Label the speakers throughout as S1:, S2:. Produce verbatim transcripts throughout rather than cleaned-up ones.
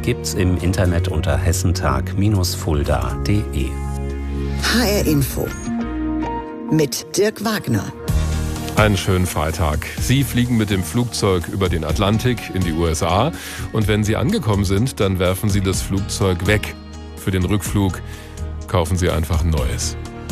S1: gibt's im Internet unter hessentag Fulda punkt de.
S2: H R Info mit Dirk Wagner.
S3: Einen schönen Freitag. Sie fliegen mit dem Flugzeug über den Atlantik in die U S A und wenn Sie angekommen sind, dann werfen Sie das Flugzeug weg. Für den Rückflug kaufen Sie einfach ein neues.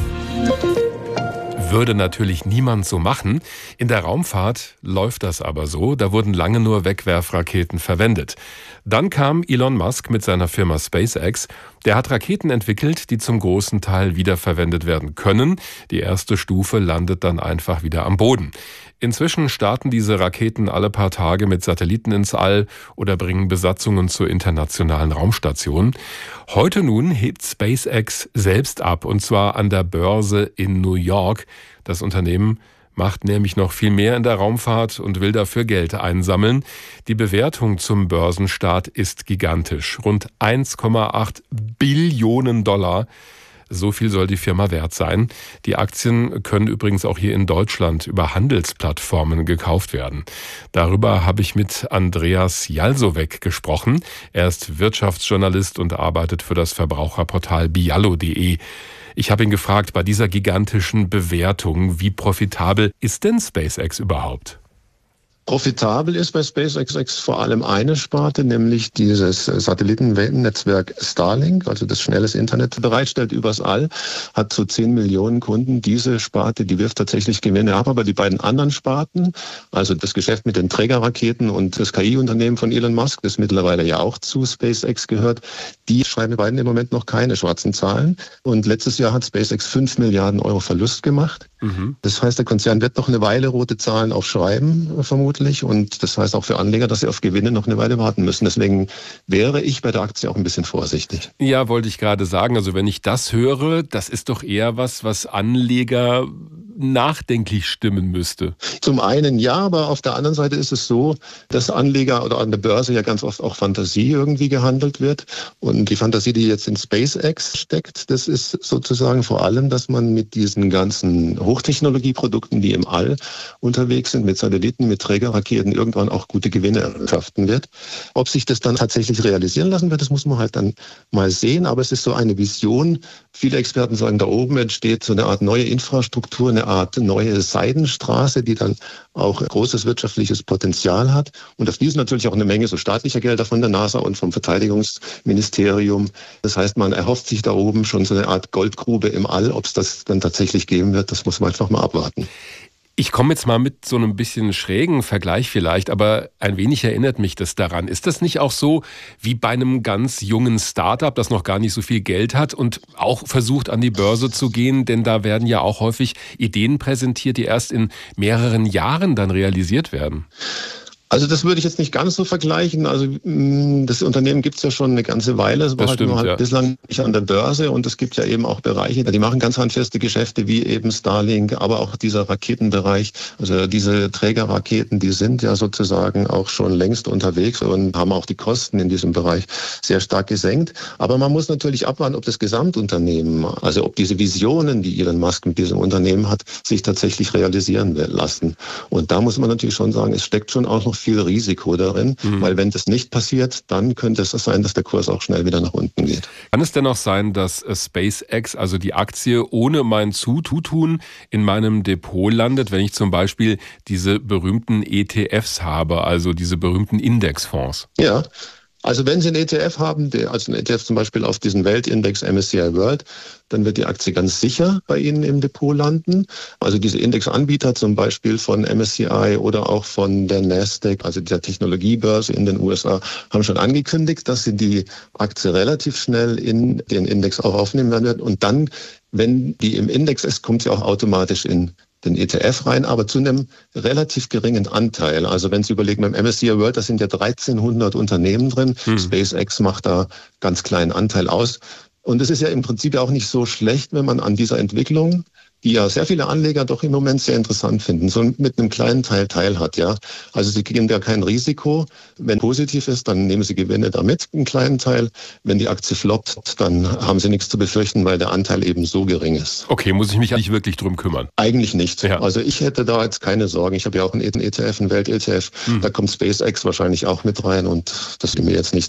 S3: Würde natürlich niemand so machen. In der Raumfahrt läuft das aber so. Da wurden lange nur Wegwerfraketen verwendet. Dann kam Elon Musk mit seiner Firma SpaceX. Der hat Raketen entwickelt, die zum großen Teil wiederverwendet werden können. Die erste Stufe landet dann einfach wieder am Boden. Inzwischen starten diese Raketen alle paar Tage mit Satelliten ins All oder bringen Besatzungen zur internationalen Raumstation. Heute nun hebt SpaceX selbst ab, und zwar an der Börse in New York. Das Unternehmen macht nämlich noch viel mehr in der Raumfahrt und will dafür Geld einsammeln. Die Bewertung zum Börsenstart ist gigantisch. Rund eins Komma acht Billionen Dollar. So viel soll die Firma wert sein. Die Aktien können übrigens auch hier in Deutschland über Handelsplattformen gekauft werden. Darüber habe ich mit Andreas Jalsowek gesprochen. Er ist Wirtschaftsjournalist und arbeitet für das Verbraucherportal biallo punkt de. Ich habe ihn gefragt, bei dieser gigantischen Bewertung, wie profitabel ist denn SpaceX überhaupt?
S4: Profitabel ist bei SpaceX vor allem eine Sparte, nämlich dieses Satellitennetzwerk Starlink, also das schnelles Internet bereitstellt übers All, hat so zehn Millionen Kunden. Diese Sparte, die wirft tatsächlich Gewinne ab, aber die beiden anderen Sparten, also das Geschäft mit den Trägerraketen und das K I-Unternehmen von Elon Musk, das mittlerweile ja auch zu SpaceX gehört, die schreiben beiden im Moment noch keine schwarzen Zahlen. Und letztes Jahr hat SpaceX fünf Milliarden Euro Verlust gemacht. Mhm. Das heißt, der Konzern wird noch eine Weile rote Zahlen aufschreiben, vermutlich. Und das heißt auch für Anleger, dass sie auf Gewinne noch eine Weile warten müssen. Deswegen wäre ich bei der Aktie auch ein bisschen vorsichtig.
S3: Ja, wollte ich gerade sagen. Also wenn ich das höre, das ist doch eher was, was Anleger nachdenklich stimmen müsste.
S4: Zum einen ja, aber auf der anderen Seite ist es so, dass Anleger oder an der Börse ja ganz oft auch Fantasie irgendwie gehandelt wird. Und die Fantasie, die jetzt in SpaceX steckt, das ist sozusagen vor allem, dass man mit diesen ganzen Hochtechnologieprodukten, die im All unterwegs sind, mit Satelliten, mit Trägerraketen, irgendwann auch gute Gewinne erwirtschaften wird. Ob sich das dann tatsächlich realisieren lassen wird, das muss man halt dann mal sehen. Aber es ist so eine Vision. Viele Experten sagen, da oben entsteht so eine Art neue Infrastruktur, eine Art neue Seidenstraße, die dann auch großes wirtschaftliches Potenzial hat. Und auf die ist natürlich auch eine Menge so staatlicher Gelder von der NASA und vom Verteidigungsministerium. Das heißt, man erhofft sich da oben schon so eine Art Goldgrube im All. Ob es das dann tatsächlich geben wird, das muss man einfach mal abwarten.
S3: Ich komme jetzt mal mit so einem bisschen schrägen Vergleich vielleicht, aber ein wenig erinnert mich das daran. Ist das nicht auch so wie bei einem ganz jungen Start-up, das noch gar nicht so viel Geld hat und auch versucht, an die Börse zu gehen? Denn da werden ja auch häufig Ideen präsentiert, die erst in mehreren Jahren dann realisiert werden.
S4: Also das würde ich jetzt nicht ganz so vergleichen. Also das Unternehmen gibt es ja schon eine ganze Weile. Es war
S3: das
S4: halt
S3: stimmt,
S4: nur halt
S3: ja.
S4: bislang nicht an der Börse. Und es gibt ja eben auch Bereiche, die machen ganz handfeste Geschäfte, wie eben Starlink, aber auch dieser Raketenbereich. Also diese Trägerraketen, die sind ja sozusagen auch schon längst unterwegs und haben auch die Kosten in diesem Bereich sehr stark gesenkt. Aber man muss natürlich abwarten, ob das Gesamtunternehmen, also ob diese Visionen, die Elon Musk mit diesem Unternehmen hat, sich tatsächlich realisieren lassen. Und da muss man natürlich schon sagen, es steckt schon auch noch viel Risiko darin, mhm. weil wenn das nicht passiert, dann könnte es sein, dass der Kurs auch schnell wieder nach unten geht.
S3: Kann es denn auch sein, dass SpaceX, also die Aktie, ohne mein Zutun in meinem Depot landet, wenn ich zum Beispiel diese berühmten E T Fs habe, also diese berühmten Indexfonds?
S4: Ja. Also wenn Sie einen E T F haben, also einen E T F zum Beispiel auf diesen Weltindex M S C I World, dann wird die Aktie ganz sicher bei Ihnen im Depot landen. Also diese Indexanbieter zum Beispiel von M S C I oder auch von der Nasdaq, also der Technologiebörse in den U S A, haben schon angekündigt, dass sie die Aktie relativ schnell in den Index auch aufnehmen werden. Und dann, wenn die im Index ist, kommt sie auch automatisch in den E T F rein, aber zu einem relativ geringen Anteil. Also wenn Sie überlegen, beim M S C I World, da sind ja dreizehnhundert Unternehmen drin. Hm. SpaceX macht da ganz kleinen Anteil aus. Und es ist ja im Prinzip ja auch nicht so schlecht, wenn man an dieser Entwicklung, die ja sehr viele Anleger doch im Moment sehr interessant finden, so mit einem kleinen Teil teil hat, ja. Also sie gehen da kein Risiko. Wenn positiv ist, dann nehmen sie Gewinne damit, einen kleinen Teil. Wenn die Aktie floppt, dann haben sie nichts zu befürchten, weil der Anteil eben so gering ist.
S3: Okay, muss ich mich nicht wirklich drum kümmern?
S4: Eigentlich nicht.
S3: Ja.
S4: Also ich hätte da jetzt keine Sorgen. Ich habe ja auch einen E T F, einen Welt-E T F. Hm. Da kommt SpaceX wahrscheinlich auch mit rein und das ist mir jetzt nicht